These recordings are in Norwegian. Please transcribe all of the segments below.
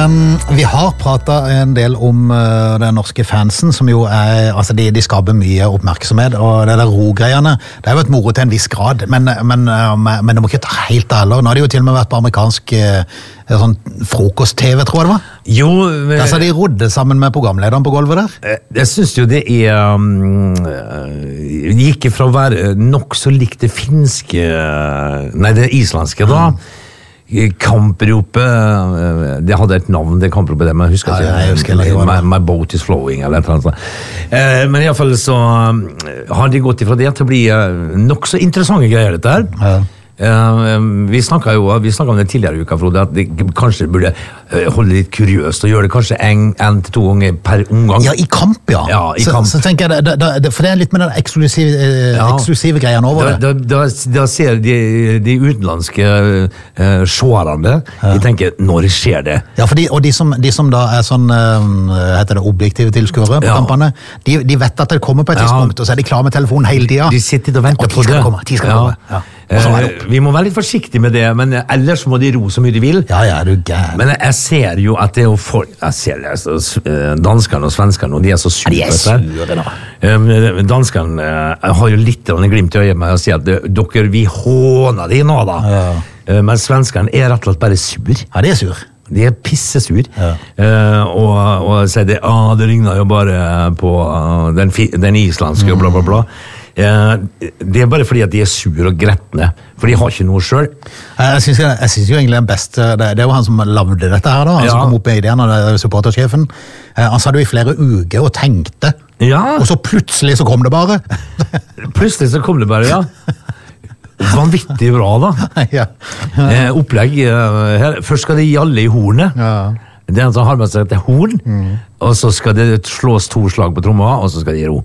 Vi har pratet en del om den norske fansen, som jo altså de skaper mye oppmerksomhet, og det der ro-greiene, det har jo vært moro til en viss grad, men det må ikke ta helt alvor. Nå har de jo til og med vært på amerikansk sånn frokost-TV, tror jeg det var. Jo, der så de rodde sammen med programlederen på gulvet der. Jeg synes jo det gikk fra å være nok så likt det finske, nei det islandske da, kampropet, det hadde et navn, det kampropet der, men jeg husker ikke, my boat is flowing, eller et eller annet. Men i hvert fall så har de gått ifra det til å bli nok så interessante greier dette her. Ja. Vi snakket om det tidligere uka, Frode, at de kanskje burde holde litt kuriøst og gjøre det kanskje en til 2 ganger per omgang. Ja, i kamp, ja. Ja, i kamp. Så tenker jeg, for det litt med den eksklusive greiene over det. Da ser de utenlandske seerne, de tenker, når skjer det? Ja, og de som da sånn, heter det objektive tilskuere på kampene, de vet at det kommer på et tidspunkt, og så de klar med telefonen hele tiden. De sitter og venter på det. De skal komme. Vi må være litt forsiktige med det, men ellers må de ro så mye de vil. Ja, du gæren. Men jeg ser jo at det er jo folk, jeg ser det, danskerne og svenskerne, og de er så sure. De er sure da. Danskerne har jo litt glimt i øyet med å si at dere, vi håner de nå da. Ja. Men svenskerne er rett og slett bare sur. Ja, de er sur. De er pissesur. Ja. Og sier det, det regner jo bare på den islandske og bla bla bla. Det er bare fordi at de er sur og gretne, for de har ikke noe selv. Jeg synes jo egentlig den beste, det er jo han som lavde dette her da, han som kom opp med ideen, og det er supportersjefen. Han sa det jo i flere uker og tenkte, og så plutselig så kom det bare. Plutselig så kom det bare, ja. Vanvittig bra da. Opplegg her. Først skal de gjalle i hornet. Det er en som har med seg til horn, og så skal det slås 2 slag på tromma, og så skal de ro.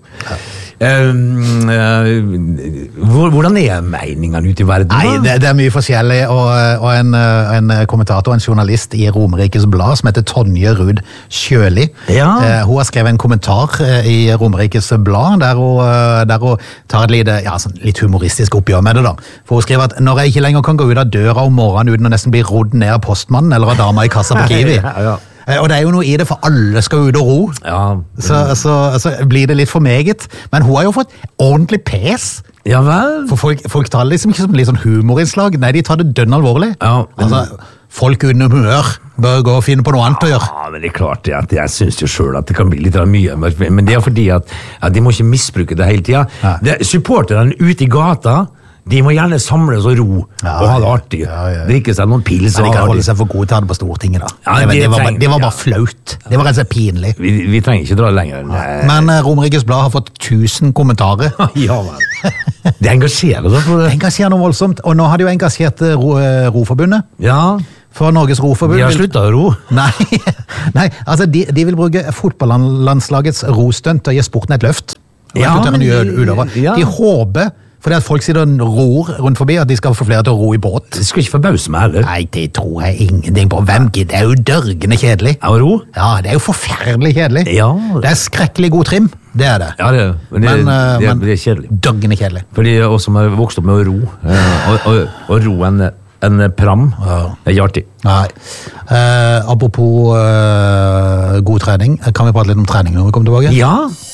Hvordan er meningene ute i verden? Nei, det er mye forskjellig, og en kommentator, en journalist i Romerikes Blad som heter Tonje Rud Kjøli, hun har skrevet en kommentar i Romerikes Blad der hun tar et litt humoristisk oppgjør med det da, for hun skriver at når jeg ikke lenger kan gå ut av døra om morgenen uten å nesten bli rodd ned av postmannen eller av dama i kassa på Kiwi, og det er jo noe i det, for alle skal ut og ro. Så blir det litt for meget. Men hun har jo fått ordentlig pes. Ja vel. For folk tar det liksom ikke som litt sånn humorinnslag. Nei, de tar det dønn alvorlig. Folk uten humør bør gå og finne på noe annet å gjøre. Ja, men det er klart at jeg synes jo selv at det kan bli litt mye. Men det er fordi at de må ikke misbruke det hele tiden. Supporterne ute i gata, de må gjerne samles og ro og ha det artig. Drikke seg noen pils. Men de kan holde seg for gode til det på Stortinget da. Det var bare flaut. Det var rett og slett pinlig. Vi trenger ikke dra lenger. Men Romerikes Blad har fått 1000 kommentarer. Ja, vel. Det engasjerer det. Det engasjerer noe voldsomt. Og nå har de jo engasjert Roforbundet. Ja. For Norges Roforbund. De har sluttet å ro. Nei, altså de vil bruke fotballandslagets rostønt og gi sporten et løft. De håper fordi at folk sitter og ror rundt forbi, at de skal få flere til å ro i båt. Det skal ikke forbause meg heller. Nei, det tror jeg ingenting på. Hvem gidder? Det er jo dørgende kjedelig. Å ro? Ja, det er jo forferdelig kjedelig. Ja. Det er skrekkelig god trim, det er det. Ja, det er men det er kjedelig. Dørgende kjedelig. Fordi oss som har vokst opp med å ro, og ro en pram, er ikke artig. Nei. Apropos god trening, kan vi prate litt om trening når vi kommer tilbake? Ja.